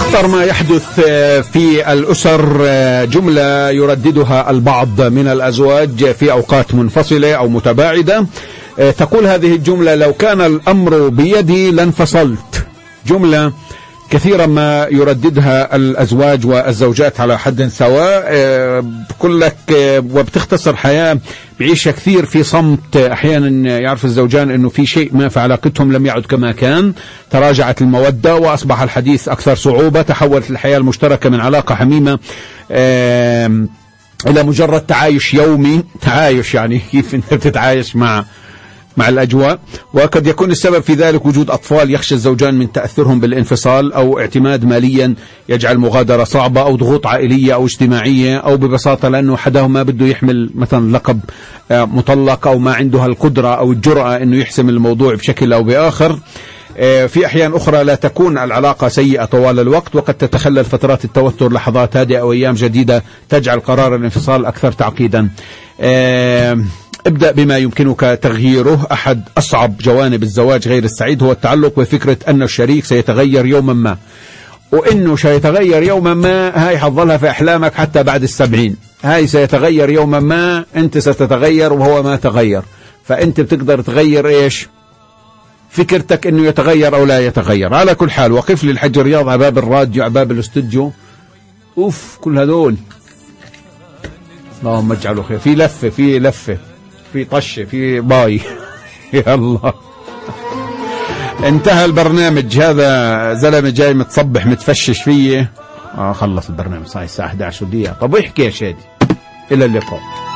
أخطر ما يحدث في الأسر جملة يرددها البعض من الأزواج في أوقات منفصلة أو متباعدة. تقول هذه الجملة: لو كان الأمر بيدي لانفصلت. جملة كثيرا ما يرددها الأزواج والزوجات على حد سواء. بقول لك وبتختصر حياة بعيشها كثير في صمت. أحيانا يعرف الزوجان أنه في شيء ما في علاقتهم لم يعد كما كان، تراجعت المودة وأصبح الحديث أكثر صعوبة، تحولت الحياة المشتركة من علاقة حميمة إلى مجرد تعايش يومي. تعايش يعني كيف أنت بتتعايش مع الأجواء. وقد يكون السبب في ذلك وجود أطفال يخشى الزوجان من تأثرهم بالانفصال، أو اعتماد ماليا يجعل المغادرة صعبة، أو ضغوط عائلية أو اجتماعية، أو ببساطة لأنه حدهم ما بده يحمل مثلا لقب مطلق، أو ما عنده القدرة أو الجرأة أنه يحسم الموضوع بشكل أو بآخر. في أحيان أخرى لا تكون العلاقة سيئة طوال الوقت، وقد تتخلل فترات التوتر لحظات هادئة أو أيام جديدة تجعل قرار الانفصال أكثر تعقيدا. ابدأ بما يمكنك تغييره. أحد أصعب جوانب الزواج غير السعيد هو التعلق بفكرة أن الشريك سيتغير يوما ما، وإنه سيتغير يوما ما هاي حظلها في أحلامك حتى بعد 70. هاي سيتغير يوما ما، أنت ستتغير وهو ما تغير. فأنت بتقدر تغير إيش؟ فكرتك إنه يتغير أو لا يتغير. على كل حال، وقف لي الحج رياض عباب الراديو عباب الاستوديو. كل هذول اللهم اجعله خير. في لفة في طشة في باي. يلا انتهى البرنامج. هذا زلمة جاي متصبح متفشش فيه. خلص البرنامج صحيح الساعة 11 دقيقة. طب احكي يا شادي. إلى اللقاء.